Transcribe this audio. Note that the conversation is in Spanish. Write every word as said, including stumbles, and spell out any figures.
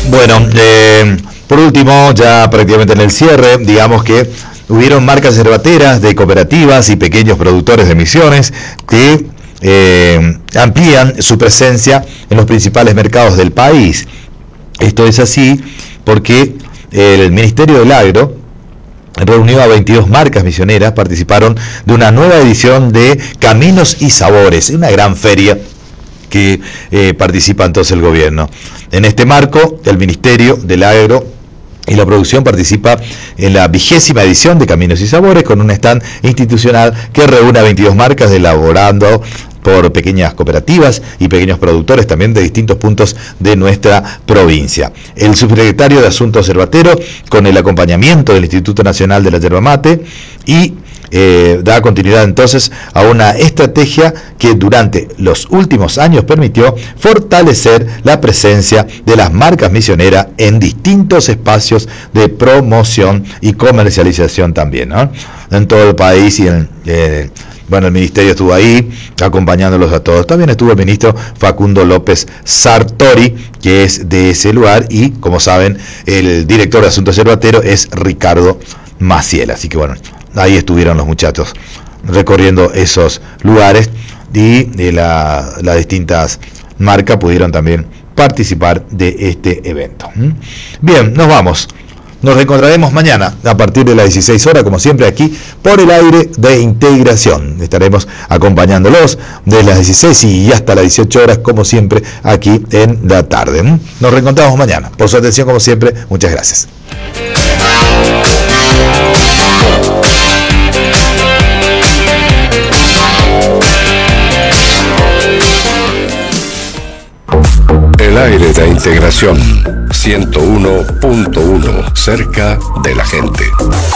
Bueno, eh, por último, ya prácticamente en el cierre, digamos que hubieron marcas cervateras de cooperativas y pequeños productores de Misiones que eh, amplían su presencia en los principales mercados del país. Esto es así porque el Ministerio del Agro reunió a veintidós marcas misioneras, participaron de una nueva edición de Caminos y Sabores, una gran feria que eh, participa entonces el gobierno. En este marco, el Ministerio del Agro y la Producción participa en la vigésima edición de Caminos y Sabores con un stand institucional que reúne a veintidós marcas elaborando por pequeñas cooperativas y pequeños productores también de distintos puntos de nuestra provincia. El subsecretario de Asuntos Cervateros, con el acompañamiento del Instituto Nacional de la Yerba Mate, y eh, da continuidad entonces a una estrategia que durante los últimos años permitió fortalecer la presencia de las marcas misioneras en distintos espacios de promoción y comercialización también, ¿no? En todo el país y en... Eh, Bueno, el ministerio estuvo ahí acompañándolos a todos. También estuvo el ministro Facundo López Sartori, que es de ese lugar, y como saben, el director de Asuntos Cervateros es Ricardo Maciel. Así que bueno, ahí estuvieron los muchachos recorriendo esos lugares y de la, las distintas marcas pudieron también participar de este evento. Bien, nos vamos. Nos reencontraremos mañana a partir de las dieciséis horas, como siempre, aquí por el aire de Integración. Estaremos acompañándolos desde las dieciséis y hasta las dieciocho horas, como siempre, aquí en la tarde. Nos reencontramos mañana. Por su atención, como siempre, muchas gracias. El aire de Integración ciento uno punto uno, cerca de la gente.